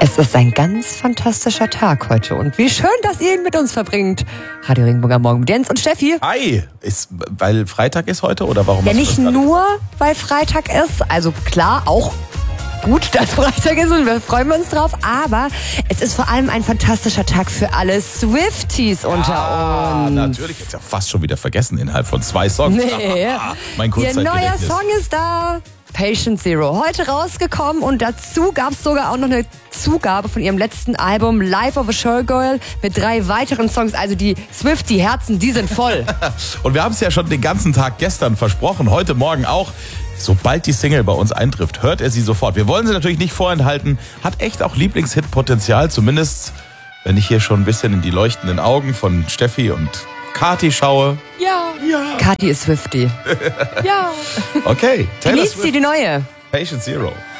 Es ist ein ganz fantastischer Tag heute und wie schön, dass ihr ihn mit uns verbringt. Radio Regenbogen am Morgen mit Jens und Steffi. Hi, weil Freitag ist heute oder warum? Ja, nicht nur, weil Freitag ist, also klar, auch gut, dass Freitag ist und wir freuen uns drauf, aber es ist vor allem ein fantastischer Tag für alle Swifties unter uns. Natürlich, jetzt ja fast schon wieder vergessen innerhalb von 2 Songs. Nee. Mein Ihr neuer Kurzzeitgedächtnis. Song ist da. Patient Zero. Heute rausgekommen und dazu gab es sogar auch noch eine Zugabe von ihrem letzten Album Life of a Showgirl mit 3 weiteren Songs. Also die Swiftie-Herzen, die sind voll. Und wir haben es ja schon den ganzen Tag gestern versprochen, heute Morgen auch. Sobald die Single bei uns eintrifft, hört er sie sofort. Wir wollen sie natürlich nicht vorenthalten. Hat echt auch Lieblingshit-Potenzial, zumindest wenn ich hier schon ein bisschen in die leuchtenden Augen von Steffi und Kati schaue. Ja. Kathi ist Swiftie. Ja. Okay, Taylor Genießt sie Swift, die neue. Patient Zero.